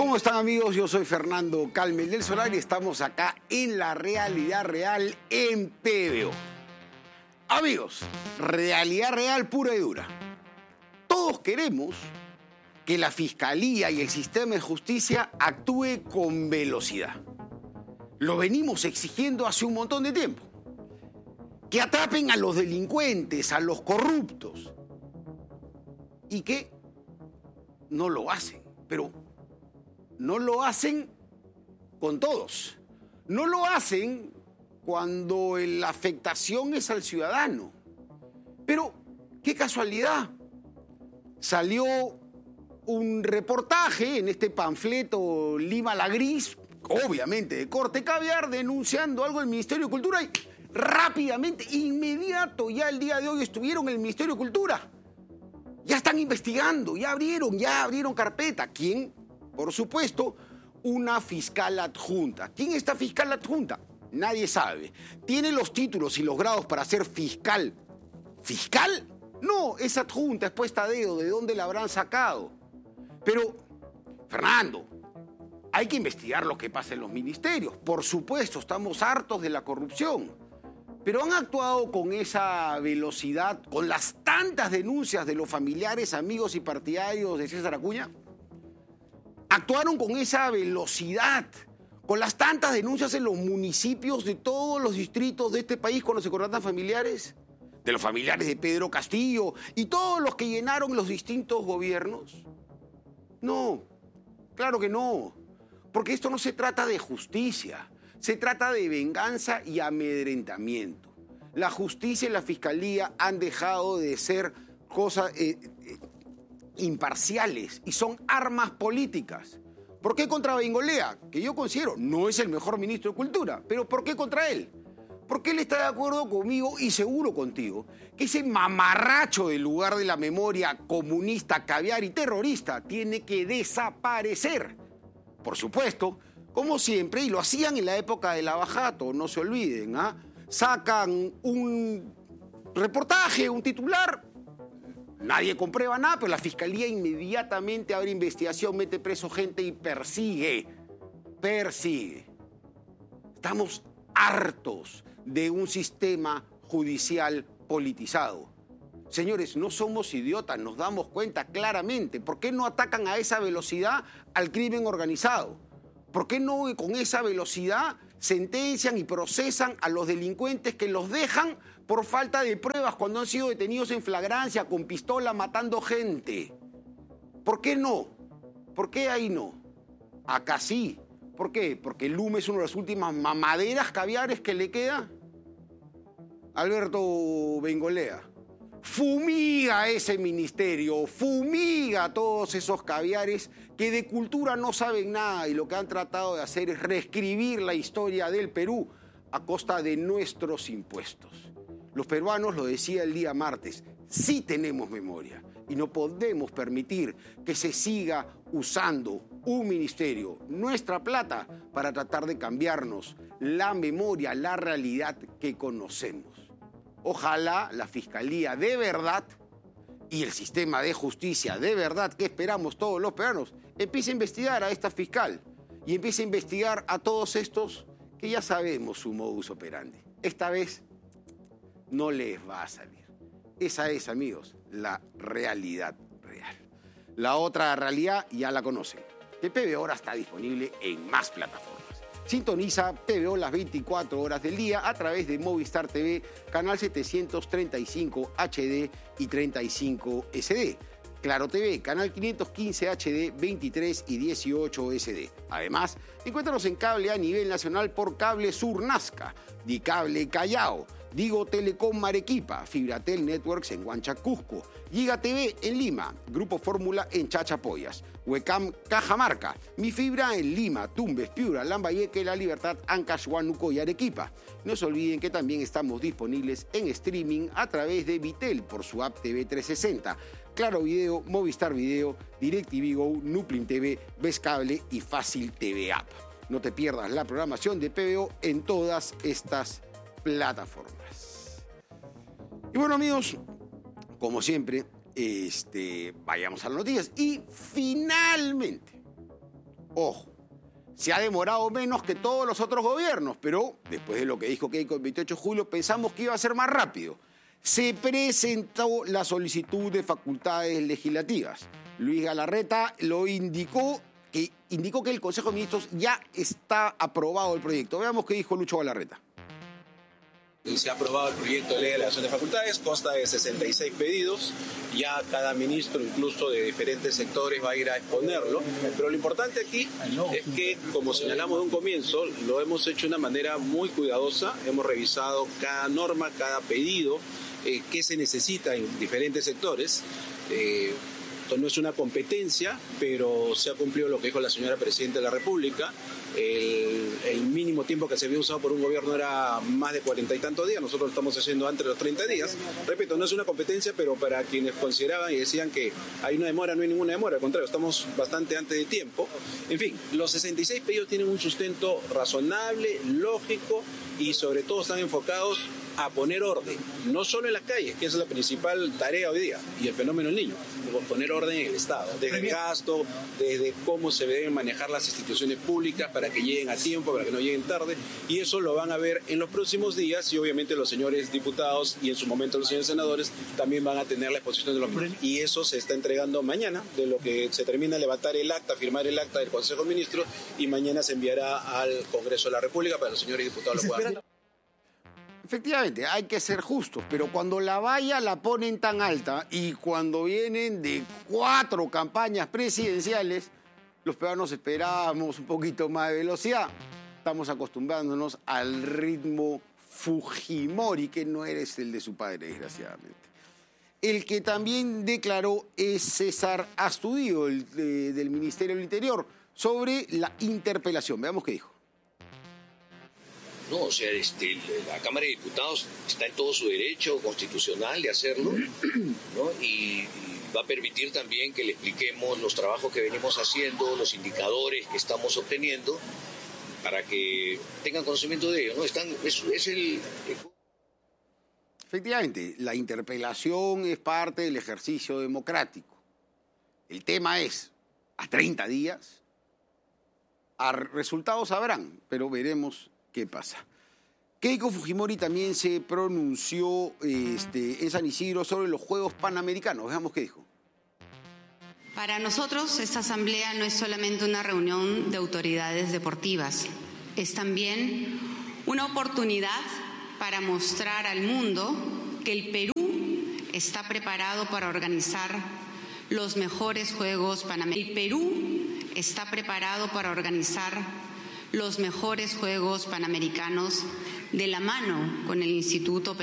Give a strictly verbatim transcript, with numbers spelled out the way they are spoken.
¿Cómo están, amigos? Yo soy Fernando Calmel del Solar y estamos acá en La Realidad Real en P B O. Amigos, realidad real pura y dura. Todos queremos que la Fiscalía y el sistema de justicia actúe con velocidad. Lo venimos exigiendo hace un montón de tiempo. Que atrapen a los delincuentes, a los corruptos. Y que no lo hacen, pero no lo hacen con todos. No lo hacen cuando la afectación es al ciudadano. Pero, qué casualidad. Salió un reportaje en este panfleto Lima la Gris, obviamente de corte caviar, denunciando algo del Ministerio de Cultura y rápidamente, inmediato, ya el día de hoy estuvieron en el Ministerio de Cultura. Ya están investigando, ya abrieron, ya abrieron carpeta. ¿Quién? Por supuesto, una fiscal adjunta. ¿Quién es esta fiscal adjunta? Nadie sabe. ¿Tiene los títulos y los grados para ser fiscal? ¿Fiscal? No, es adjunta, es puesta a dedo. ¿De dónde la habrán sacado? Pero, Fernando, hay que investigar lo que pasa en los ministerios. Por supuesto, estamos hartos de la corrupción. Pero han actuado con esa velocidad, con las tantas denuncias de los familiares, amigos y partidarios de César Acuña. Actuaron con esa velocidad, con las tantas denuncias en los municipios de todos los distritos de este país cuando se contratan familiares, de los familiares de Pedro Castillo y todos los que llenaron los distintos gobiernos. No, claro que no, porque esto no se trata de justicia. Se trata de venganza y amedrentamiento. La justicia y la fiscalía han dejado de ser cosas eh, eh, imparciales y son armas políticas. ¿Por qué contra Bengolea? Que yo considero no es el mejor ministro de Cultura. ¿Pero por qué contra él? Porque él está de acuerdo conmigo y seguro contigo que ese mamarracho del lugar de la memoria comunista, caviar y terrorista tiene que desaparecer. Por supuesto, como siempre, y lo hacían en la época de Lavajato, no se olviden, ¿ah? Sacan un reportaje, un titular, nadie comprueba nada, pero la fiscalía inmediatamente abre investigación, mete preso gente y persigue, persigue. Estamos hartos de un sistema judicial politizado. Señores, no somos idiotas, nos damos cuenta claramente. ¿Por qué no atacan a esa velocidad al crimen organizado? ¿Por qué no con esa velocidad sentencian y procesan a los delincuentes que los dejan por falta de pruebas cuando han sido detenidos en flagrancia, con pistola, matando gente? ¿Por qué no? ¿Por qué ahí no? Acá sí. ¿Por qué? Porque el Lume es una de las últimas mamaderas caviares que le queda. Alberto Bengolea. Fumiga ese ministerio, fumiga todos esos caviares que de cultura no saben nada y lo que han tratado de hacer es reescribir la historia del Perú a costa de nuestros impuestos. Los peruanos, lo decía el día martes, sí tenemos memoria y no podemos permitir que se siga usando un ministerio, nuestra plata, para tratar de cambiarnos la memoria, la realidad que conocemos. Ojalá la Fiscalía de verdad y el sistema de justicia de verdad que esperamos todos los peruanos empiece a investigar a esta fiscal y empiece a investigar a todos estos que ya sabemos su modus operandi. Esta vez no les va a salir. Esa es, amigos, la realidad real. La otra realidad ya la conocen. El P B O ahora está disponible en más plataformas. Sintoniza P B O las veinticuatro horas del día a través de Movistar T V, canal setecientos treinta y cinco H D y treinta y cinco S D. Claro T V, canal quinientos quince H D, veintitrés y dieciocho S D. Además, encuéntranos en cable a nivel nacional por Cable Sur Nazca, Dicable Callao, Digo Telecom Arequipa, Fibratel Networks en Huanchac-Cusco, Giga T V en Lima, Grupo Fórmula en Chachapoyas, Huecam Cajamarca, Mi Fibra en Lima, Tumbes, Piura, Lambayeque, La Libertad, Ancash, Huánuco y Arequipa. No se olviden que también estamos disponibles en streaming a través de Vitel por su app T V trescientos sesenta, Claro Video, Movistar Video, DirecTV Go, Nuplim T V, Ves Cable y Fácil T V App. No te pierdas la programación de P B O en todas estas plataformas. Y bueno, amigos, como siempre, este, vayamos a las noticias. Y finalmente, Ojo, se ha demorado menos que todos los otros gobiernos, pero después de lo que dijo Keiko el veintiocho de julio, pensamos que iba a ser más rápido. Se presentó la solicitud de facultades legislativas. Luis Galarreta lo indicó que, indicó que el Consejo de Ministros ya está aprobado el proyecto. Veamos qué dijo Lucho Galarreta. Se ha aprobado el proyecto de ley de delegación de facultades, consta de sesenta y seis pedidos, ya cada ministro, incluso de diferentes sectores, va a ir a exponerlo, pero lo importante aquí es que, como señalamos de un comienzo, lo hemos hecho de una manera muy cuidadosa, hemos revisado cada norma, cada pedido, eh, qué se necesita en diferentes sectores. Eh, Esto no es una competencia, pero se ha cumplido lo que dijo la señora Presidenta de la República. El, el mínimo tiempo que se había usado por un gobierno era más de cuarenta y tantos días. Nosotros lo estamos haciendo antes de los treinta días. Repito, no es una competencia, pero para quienes consideraban y decían que hay una demora, no hay ninguna demora. Al contrario, estamos bastante antes de tiempo. En fin, los sesenta y seis pedidos tienen un sustento razonable, lógico y sobre todo están enfocados a poner orden, no solo en las calles, que esa es la principal tarea hoy día, y el fenómeno del niño, poner orden en el Estado, desde el gasto, desde cómo se deben manejar las instituciones públicas para que lleguen a tiempo, para que no lleguen tarde, y eso lo van a ver en los próximos días, y obviamente los señores diputados y en su momento los señores senadores también van a tener la exposición de los ministros, y eso se está entregando mañana, de lo que se termina de levantar el acta, firmar el acta del Consejo de Ministros, y mañana se enviará al Congreso de la República para que los señores diputados lo puedan ver. Efectivamente, hay que ser justos, pero cuando la valla la ponen tan alta y cuando vienen de cuatro campañas presidenciales, los peruanos esperábamos un poquito más de velocidad. Estamos acostumbrándonos al ritmo Fujimori, que no eres el de su padre, desgraciadamente. El que también declaró es César Astudillo, el de, del Ministerio del Interior, sobre la interpelación. Veamos qué dijo. No, o sea, este, la Cámara de Diputados está en todo su derecho constitucional de hacerlo, ¿no? Y, y va a permitir también que le expliquemos los trabajos que venimos haciendo, los indicadores que estamos obteniendo, para que tengan conocimiento de ello, ¿no? Están, es, es el, el... Efectivamente, la interpelación es parte del ejercicio democrático. El tema es, a treinta días, a resultados habrán, pero veremos qué pasa. Keiko Fujimori también se pronunció este, en San Isidro sobre los Juegos Panamericanos. Veamos qué dijo. Para nosotros, esta asamblea no es solamente una reunión de autoridades deportivas, es también una oportunidad para mostrar al mundo que el Perú está preparado para organizar los mejores Juegos Panamericanos. El Perú está preparado para organizar los mejores Juegos Panamericanos de la mano con el Instituto